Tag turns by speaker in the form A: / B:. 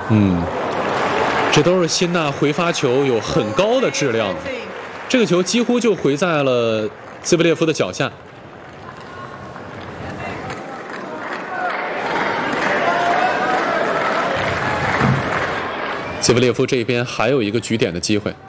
A: 这都是辛纳回发球有很高的质量，这个球几乎就回在了兹维列夫的脚下。兹维列夫这边还有一个举点的机会。